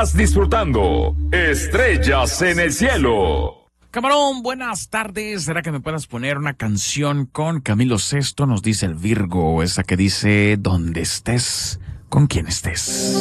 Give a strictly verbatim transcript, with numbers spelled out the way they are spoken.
Estás disfrutando Estrellas en el Cielo. Camarón, buenas tardes. ¿Será que me puedas poner una canción con Camilo Sesto? Nos dice el Virgo, esa que dice, donde estés, con quien estés.